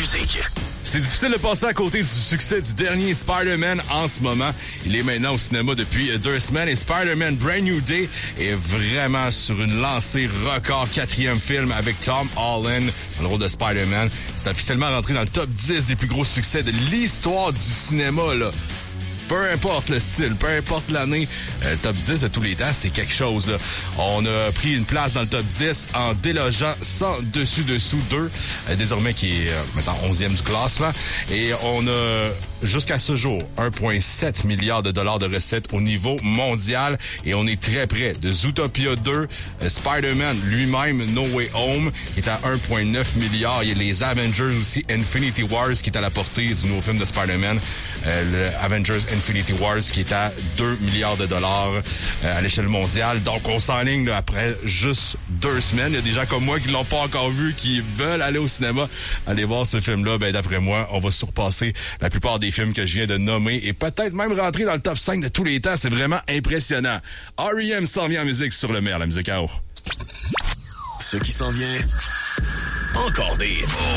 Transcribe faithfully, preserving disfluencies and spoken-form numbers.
musique. C'est difficile de passer à côté du succès du dernier Spider-Man en ce moment. Il est maintenant au cinéma depuis deux semaines et Spider-Man Brand New Day est vraiment sur une lancée record. Quatrième film avec Tom Holland dans le rôle de Spider-Man. C'est officiellement rentré dans le top dix des plus gros succès de l'histoire du cinéma, là. Peu importe le style, peu importe l'année, euh, top dix de tous les temps, c'est quelque chose, là. On a pris une place dans le top dix en délogeant sans dessus-dessous deux, euh, désormais qui est, euh, maintenant, onzième du classement. Et on a, jusqu'à ce jour, un virgule sept milliard de dollars de recettes au niveau mondial. Et on est très près de Zootopia deux, euh, Spider-Man lui-même, No Way Home, qui est à un virgule neuf milliard. Il y a les Avengers aussi, Infinity Wars, qui est à la portée du nouveau film de Spider-Man. Euh, le Avengers Infinity Wars, qui est à deux milliards de dollars euh, à l'échelle mondiale. Donc, on s'enligne là, après juste deux semaines. Il y a des gens comme moi qui l'ont pas encore vu, qui veulent aller au cinéma, aller voir ce film-là. Ben, d'après moi, on va surpasser la plupart des films que je viens de nommer et peut-être même rentrer dans le top cinq de tous les temps. C'est vraiment impressionnant. R E M s'en vient en musique sur le maire, la musique à eau. Ce qui s'en vient, encore des hits.